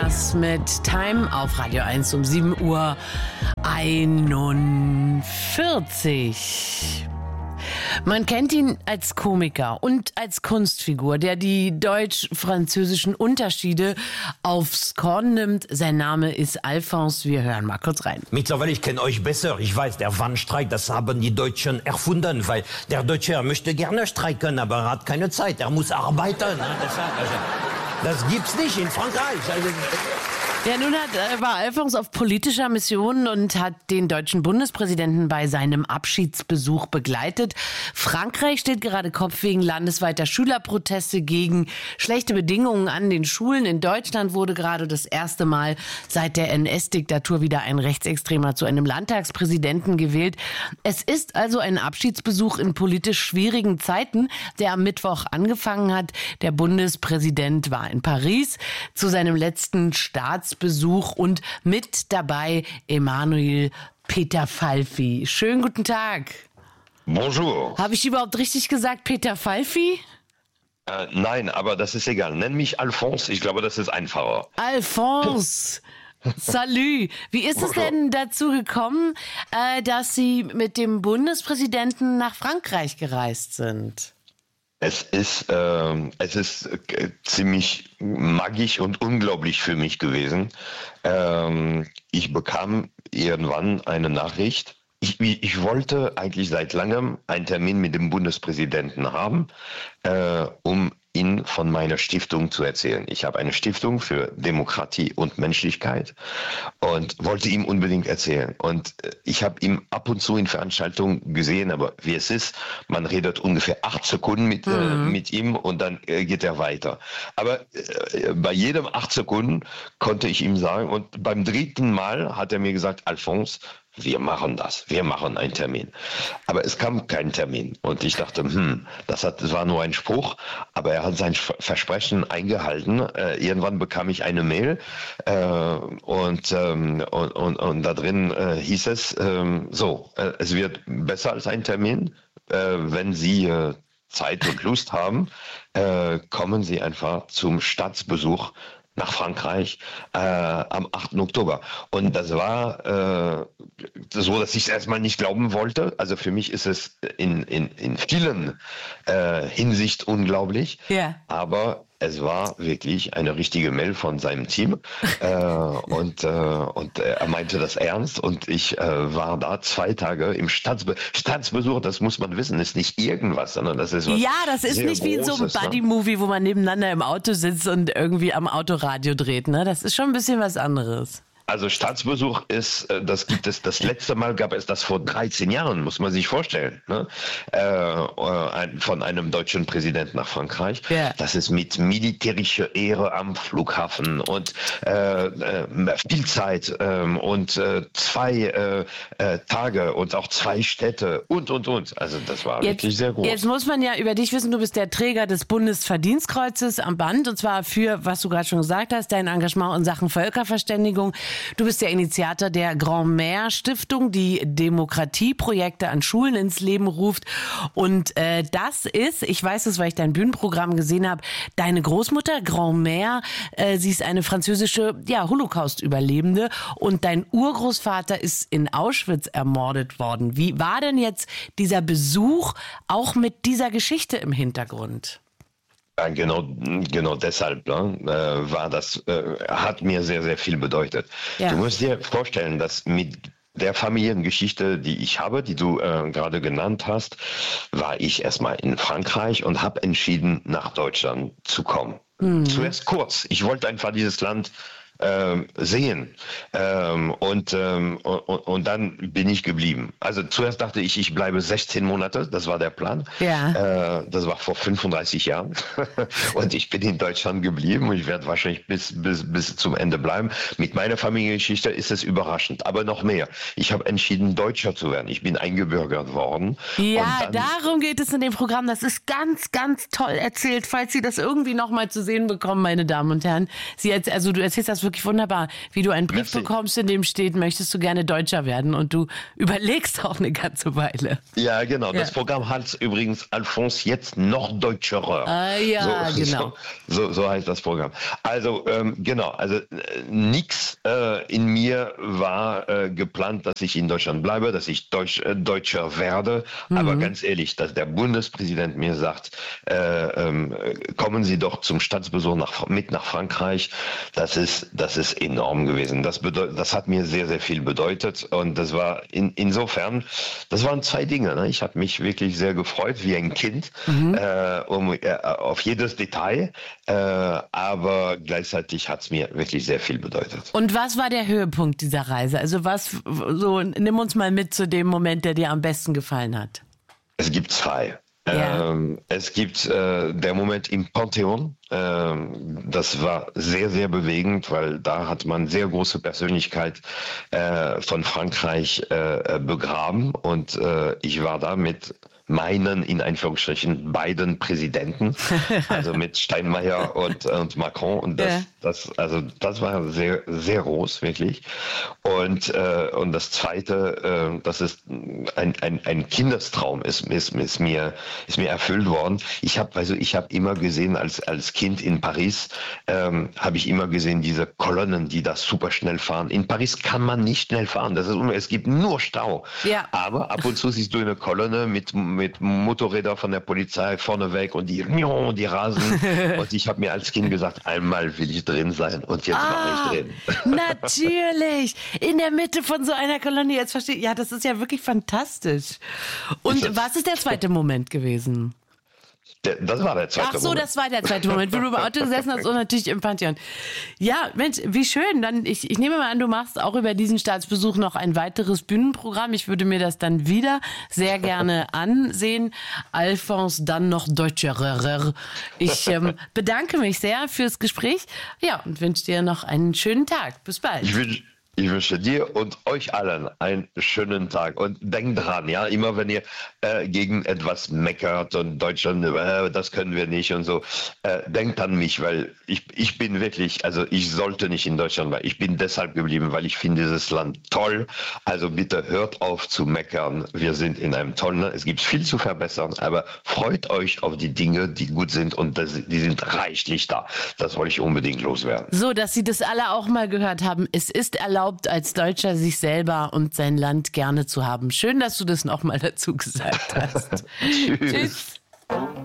Nas mit Time auf Radio 1 um 7:41 Uhr. Man kennt ihn als Komiker und als Kunstfigur, der die deutsch-französischen Unterschiede aufs Korn nimmt. Sein Name ist Alphonse. Wir hören mal kurz rein. Mittlerweile, ich kenne euch besser. Ich weiß, der Warnstreik, das haben die Deutschen erfunden, weil der Deutsche, er möchte gerne streiken, aber er hat keine Zeit. Er muss arbeiten. Das gibt's nicht in Frankreich. Ja, nun war Alphonse auf politischer Mission und hat den deutschen Bundespräsidenten bei seinem Abschiedsbesuch begleitet. Frankreich steht gerade Kopf wegen landesweiter Schülerproteste gegen schlechte Bedingungen an den Schulen. In Deutschland wurde gerade das erste Mal seit der NS-Diktatur wieder ein Rechtsextremer zu einem Landtagspräsidenten gewählt. Es ist also ein Abschiedsbesuch in politisch schwierigen Zeiten, der am Mittwoch angefangen hat. Der Bundespräsident war in Paris zu seinem letzten Staatsbesuch und mit dabei Emanuel Peter Falfy. Schönen guten Tag. Bonjour. Habe ich überhaupt richtig gesagt, Peter Falfy? Nein, aber das ist egal. Nenn mich Alphonse, ich glaube, das ist einfacher. Alphonse. Salut. Wie ist es denn dazu gekommen, dass Sie mit dem Bundespräsidenten nach Frankreich gereist sind? Es ist ziemlich magisch und unglaublich für mich gewesen. Ich bekam irgendwann eine Nachricht. Ich wollte eigentlich seit langem einen Termin mit dem Bundespräsidenten haben, um ihn von meiner Stiftung zu erzählen. Ich habe eine Stiftung für Demokratie und Menschlichkeit und wollte ihm unbedingt erzählen. Und ich habe ihn ab und zu in Veranstaltungen gesehen, aber wie es ist, man redet ungefähr 8 Sekunden mit ihm und dann geht er weiter. Aber bei jedem 8 Sekunden konnte ich ihm sagen, und beim 3. Mal hat er mir gesagt, Alphonse, wir machen das, wir machen einen Termin. Aber es kam kein Termin. Und ich dachte, das war nur ein Spruch, aber er hat sein Versprechen eingehalten. Irgendwann bekam ich eine Mail und da drin hieß es, es wird besser als ein Termin, wenn Sie Zeit und Lust haben, kommen Sie einfach zum Staatsbesuch nach Frankreich am 8. Oktober. Und das war so, dass ich es erstmal nicht glauben wollte. Also für mich ist es in vielen Hinsicht unglaublich. Ja. Aber es war wirklich eine richtige Mail von seinem Team und er meinte das ernst und ich war da 2 Tage im Staatsbesuch, das muss man wissen, ist nicht irgendwas, sondern das ist was. Ja, das ist nicht wie in so einem Buddy-Movie, wo man nebeneinander im Auto sitzt und irgendwie am Autoradio dreht, ne? Das ist schon ein bisschen was anderes. Also Staatsbesuch ist, das letzte Mal gab es das vor 13 Jahren, muss man sich vorstellen, ne? Von einem deutschen Präsidenten nach Frankreich. Ja. Das ist mit militärischer Ehre am Flughafen und viel Zeit und 2 Tage und auch 2 Städte und. Also das war wirklich sehr gut. Jetzt muss man ja über dich wissen, du bist der Träger des Bundesverdienstkreuzes am Band und zwar für, was du gerade schon gesagt hast, dein Engagement in Sachen Völkerverständigung. Du bist der Initiator der Grand-Mère Stiftung, die Demokratieprojekte an Schulen ins Leben ruft. Und das ist, ich weiß es, weil ich dein Bühnenprogramm gesehen habe, deine Großmutter, Grand-Mère, sie ist eine französische Holocaust-Überlebende und dein Urgroßvater ist in Auschwitz ermordet worden. Wie war denn jetzt dieser Besuch auch mit dieser Geschichte im Hintergrund? Ja, genau deshalb war das, hat mir sehr, sehr viel bedeutet. Ja. Du musst dir vorstellen, dass mit der Familiengeschichte, die ich habe, die du gerade genannt hast, war ich erstmal in Frankreich und habe entschieden, nach Deutschland zu kommen. Zuerst kurz. Ich wollte einfach dieses Land sehen. Und dann bin ich geblieben. Also zuerst dachte ich bleibe 16 Monate, das war der Plan. Ja. Das war vor 35 Jahren. Und ich bin in Deutschland geblieben und ich werde wahrscheinlich bis zum Ende bleiben. Mit meiner Familiengeschichte ist es überraschend, aber noch mehr. Ich habe entschieden, Deutscher zu werden. Ich bin eingebürgert worden. Ja, darum geht es in dem Programm. Das ist ganz, ganz toll erzählt. Falls Sie das irgendwie noch mal zu sehen bekommen, meine Damen und Herren. Du erzählst das wirklich wunderbar, wie du einen Brief bekommst, in dem steht, möchtest du gerne Deutscher werden und du überlegst auch eine ganze Weile. Ja, genau. Das Programm heißt übrigens Alphonse jetzt noch deutscherer. Ah ja, genau. So heißt das Programm. Also genau, also nichts in mir war geplant, dass ich in Deutschland bleibe, dass ich Deutscher werde. Aber ganz ehrlich, dass der Bundespräsident mir sagt, kommen Sie doch zum Staatsbesuch mit nach Frankreich, das ist enorm gewesen. Das hat mir sehr, sehr viel bedeutet und das war insofern, das waren zwei Dinge. Ne? Ich habe mich wirklich sehr gefreut, wie ein Kind, auf jedes Detail, aber gleichzeitig hat es mir wirklich sehr viel bedeutet. Und was war der Höhepunkt dieser Reise? Also nimm uns mal mit zu dem Moment, der dir am besten gefallen hat. Es gibt zwei. Ja. Es gibt der Moment im Pantheon. Das war sehr, sehr bewegend, weil da hat man sehr große Persönlichkeit von Frankreich begraben. Und ich war da mit meinen, in Anführungsstrichen, beiden Präsidenten, also mit Steinmeier und Macron. Und das war sehr, sehr groß, wirklich. Und das Zweite, das ist ein Kindestraum, ist mir erfüllt worden. Ich habe immer gesehen, als Kind in Paris, habe ich immer gesehen, diese Kolonnen, die da super schnell fahren. In Paris kann man nicht schnell fahren. Es gibt nur Stau. Ja. Aber ab und zu siehst du eine Kolonne mit Motorräder von der Polizei vorne weg und die rasen. Und ich habe mir als Kind gesagt, einmal will ich drin sein und jetzt war ich drin. Natürlich. In der Mitte von so einer Kolonne, jetzt verstehe ich. Ja, das ist ja wirklich fantastisch. Und was ist der zweite Moment gewesen? Das war der zweite Moment. Ach so, das war der zweite Moment, wo du im Auto gesessen hast und natürlich im Pantheon. Ja, Mensch, wie schön. Dann, ich nehme mal an, du machst auch über diesen Staatsbesuch noch ein weiteres Bühnenprogramm. Ich würde mir das dann wieder sehr gerne ansehen. Alphonse, dann noch deutscherer. Ich bedanke mich sehr fürs Gespräch. Ja, und wünsche dir noch einen schönen Tag. Bis bald. Ich wünsche dir und euch allen einen schönen Tag. Und denkt dran, ja, immer wenn ihr gegen etwas meckert und Deutschland, das können wir nicht und so, denkt an mich, weil ich bin wirklich, also ich sollte nicht in Deutschland, weil ich bin deshalb geblieben, weil ich finde dieses Land toll. Also bitte hört auf zu meckern. Wir sind in einem tollen Land. Es gibt viel zu verbessern, aber freut euch auf die Dinge, die gut sind und die sind reichlich da. Das wollte ich unbedingt loswerden. So, dass Sie das alle auch mal gehört haben. Es ist erlaubt, als Deutscher sich selber und sein Land gerne zu haben. Schön, dass du das noch mal dazu gesagt hast. Tschüss.